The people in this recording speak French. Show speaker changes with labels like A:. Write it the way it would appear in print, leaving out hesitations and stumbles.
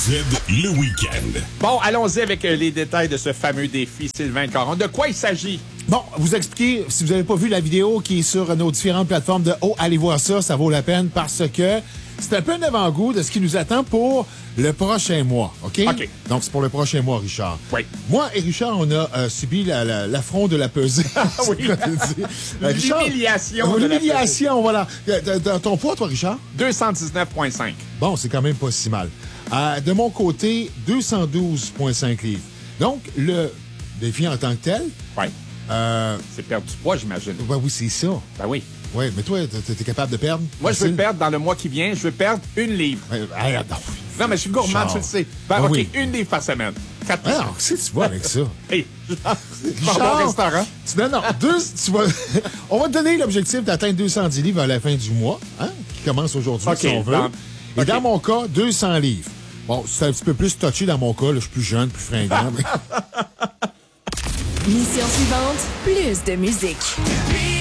A: le week-end.
B: Bon, allons-y avec les détails de ce fameux défi, Sylvain Caron. De quoi il s'agit?
C: Bon, vous expliquer, si vous n'avez pas vu la vidéo qui est sur nos différentes plateformes de allez voir ça vaut la peine parce que c'est un peu un avant-goût de ce qui nous attend pour le prochain mois, OK?
B: OK.
C: Donc, c'est pour le prochain mois, Richard.
B: Oui.
C: Moi et Richard, on a subi l'affront de la pesée.
B: Oui. L'humiliation.
C: L'humiliation, voilà. Ton poids, toi, Richard?
B: 219,5.
C: Bon, c'est quand même pas si mal. De mon côté, 212,5 livres. Donc, le défi en tant que tel...
B: Oui. C'est perdre du poids, j'imagine.
C: Ben oui, c'est ça.
B: Ben oui.
C: Oui, mais toi, t'es capable de perdre?
B: Moi, je veux perdre dans le mois qui vient, je veux perdre 1 livre. Non, mais je suis gourmand, tu le sais. Ben, OK,
C: oui.
B: 1 livre par semaine. 4
C: Alors, qu'est-ce que tu vas avec ça?
B: Hey, je vais au restaurant.
C: Non, on va te donner l'objectif d'atteindre 210 livres à la fin du mois, hein, qui commence aujourd'hui, si on veut. Et dans mon cas, 200 livres. Bon, c'est un petit peu plus touché dans mon cas. Là, je suis plus jeune, plus fringant.
D: Mission suivante, plus de musique.